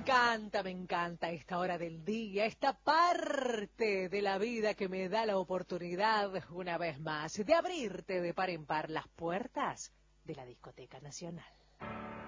me encanta esta hora del día, esta parte de la vida que me da la oportunidad, una vez más, de abrirte de par en par las puertas de la Discoteca Nacional.